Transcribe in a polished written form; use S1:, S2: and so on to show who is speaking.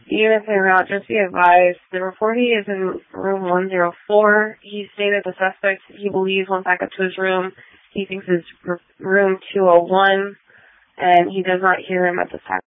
S1: Unit route, just be advised, the reportee is in room 104. He stated the suspect he believes went back up to his room. He thinks it's room 201, and he does not hear him at this time.